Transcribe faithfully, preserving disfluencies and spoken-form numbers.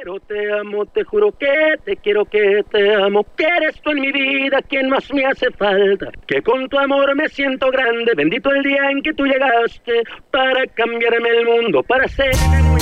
Pero te amo, te juro que te quiero, que te amo, que eres tú en mi vida quien más me hace falta, que con tu amor me siento grande, bendito el día en que tú llegaste para cambiarme el mundo, para hacerme muy